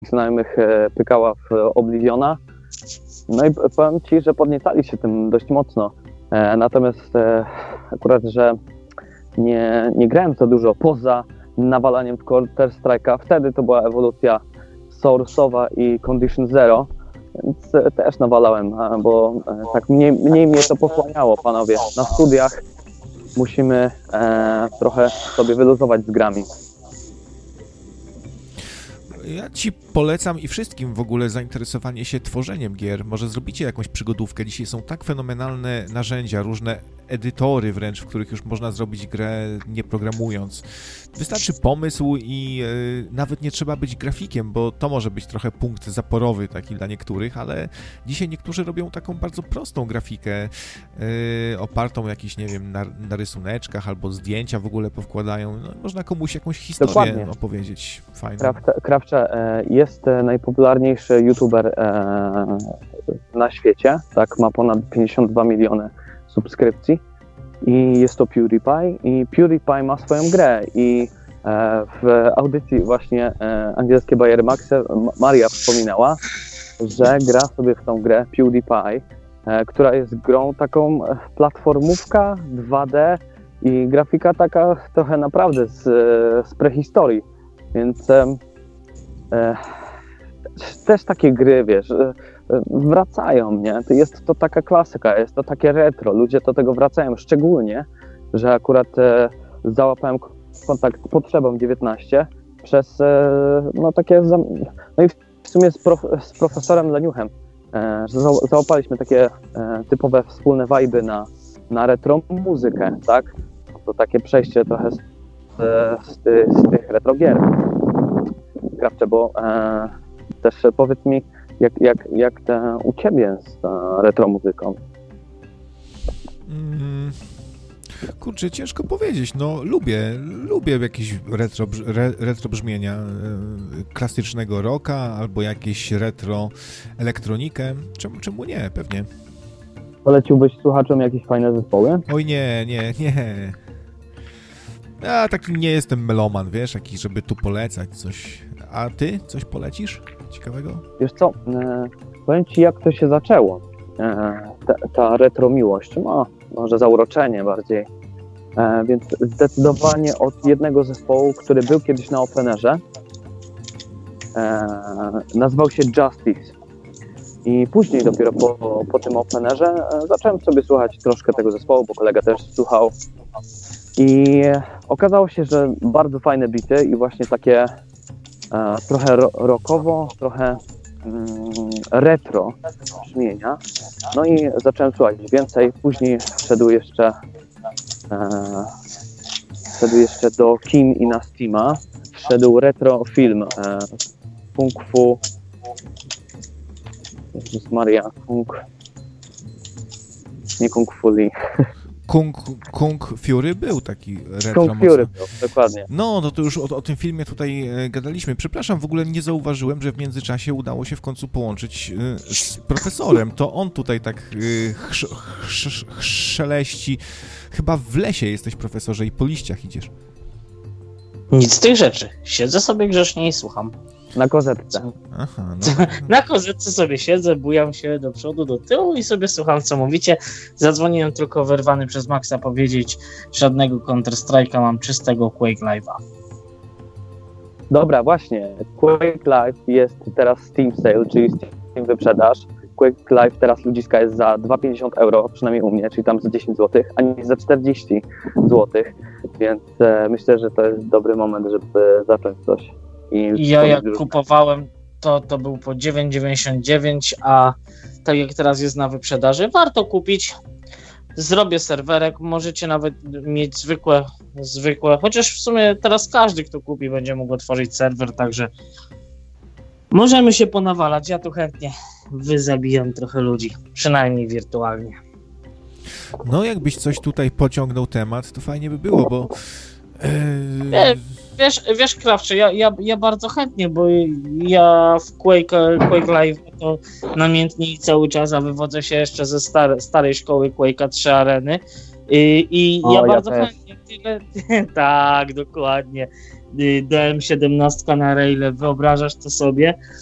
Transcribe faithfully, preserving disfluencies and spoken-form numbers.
znajomych pykała w Obliviona. No i powiem Ci, że podniecali się tym dość mocno. Natomiast akurat, że nie, nie grałem za dużo poza nawalaniem w Counter-Strike'a. Wtedy to była ewolucja Source'owa i Condition Zero, więc też nawalałem, bo tak mniej, mniej mnie to pochłaniało, panowie. Na studiach musimy e, trochę sobie wyluzować z grami. Ja Ci polecam i wszystkim w ogóle zainteresowanie się tworzeniem gier. Może zrobicie jakąś przygodówkę. Dzisiaj są tak fenomenalne narzędzia, różne edytory wręcz, w których już można zrobić grę nie programując. Wystarczy pomysł i yy, nawet nie trzeba być grafikiem, bo to może być trochę punkt zaporowy taki dla niektórych, ale dzisiaj niektórzy robią taką bardzo prostą grafikę yy, opartą o jakiś, nie wiem, na, na rysuneczkach albo zdjęcia w ogóle powkładają. No, można komuś jakąś historię Dokładnie. opowiedzieć. Fajną. Krawcze, jest najpopularniejszy youtuber na świecie, tak, ma ponad pięćdziesiąt dwa miliony subskrypcji i jest to PewDiePie i PewDiePie ma swoją grę i w audycji właśnie angielskie Bayery Maxe Maria wspominała, że gra sobie w tą grę PewDiePie, która jest grą taką platformówka dwa D i grafika taka trochę naprawdę z, z prehistorii, więc e, też takie gry, wiesz, wracają, nie? Jest to taka klasyka, jest to takie retro, ludzie do tego wracają, szczególnie, że akurat e, załapałem kontakt z Potrzebą dziewiętnaście przez e, no takie, zam... no i w sumie z, prof... z profesorem Leniuchem, e, że za... załapaliśmy takie e, typowe wspólne vibe'y na, na retro muzykę, tak? To takie przejście trochę z, z, ty, z tych retro gier. Krawcze, bo e, też powiedz mi, jak, jak, jak te, u Ciebie z ta retro muzyką? Mm, kurczę, ciężko powiedzieć. No lubię, lubię jakieś retro, re, retro brzmienia e, klasycznego rocka albo jakieś retro elektronikę. Czemu, czemu nie? Pewnie. Poleciłbyś słuchaczom jakieś fajne zespoły? Oj nie, nie, nie. Ja taki nie jestem meloman, wiesz, jakiś, żeby tu polecać coś. A ty coś polecisz ciekawego? Wiesz co, e, powiem Ci, jak to się zaczęło. E, ta, ta retro miłość, no może zauroczenie bardziej. E, więc zdecydowanie od jednego zespołu, który był kiedyś na Openerze, e, nazywał się Justice. I później dopiero po, po tym Openerze e, zacząłem sobie słuchać troszkę tego zespołu, bo kolega też słuchał. I okazało się, że bardzo fajne bity i właśnie takie e, trochę ro, rockowo, trochę mm, retro brzmienia. No i zacząłem słuchać więcej. Później wszedł jeszcze e, wszedł jeszcze do kin i na Steama. Wszedł retro film e, Kung Fu Jezus Maria, Kung nie Kung Fu Lee. Kung, Kung Fury był taki retro Kung Fury był, dokładnie. No, no to już o, o tym filmie tutaj e, gadaliśmy. Przepraszam, w ogóle nie zauważyłem, że w międzyczasie udało się w końcu połączyć e, z profesorem. To on tutaj tak e, chrz, chrz, chrzeleści. Chyba w lesie jesteś, profesorze, i po liściach idziesz. Nic z tych rzeczy. Siedzę sobie grzecznie i słucham. Na kozetce. Aha, no. Na kozetce sobie siedzę, bujam się do przodu, do tyłu i sobie słucham, co mówicie. Zadzwoniłem tylko wyrwany przez Maxa powiedzieć, żadnego Counter-Strike'a, mam czystego Quake Live'a. Dobra, właśnie. Quake Live jest teraz Steam Sale, czyli Steam wyprzedaż. Quake Live teraz ludziska jest za dwa pięćdziesiąt euro, przynajmniej u mnie, czyli tam za dziesięć złotych, a nie za czterdzieści złotych, więc e, myślę, że to jest dobry moment, żeby zacząć coś. I ja jak już kupowałem, to to był po dziewięć dziewięćdziesiąt dziewięć, a tak jak teraz jest na wyprzedaży, warto kupić. Zrobię serwerek, możecie nawet mieć zwykłe, zwykłe, chociaż w sumie teraz każdy, kto kupi, będzie mógł otworzyć serwer, także możemy się ponawalać. Ja tu chętnie wyzabijam trochę ludzi, przynajmniej wirtualnie. No jakbyś coś tutaj pociągnął temat, to fajnie by było, bo Yy... Wiesz, wiesz Krawcze, ja, ja, ja bardzo chętnie, bo ja w Quake, Quake Live to namiętnie cały czas, a wywodzę się jeszcze ze stare, starej szkoły Quake'a trzy Areny i, i o, ja ja bardzo też. chętnie tyle, tak, dokładnie, D M siedemnaście na raile, wyobrażasz to sobie?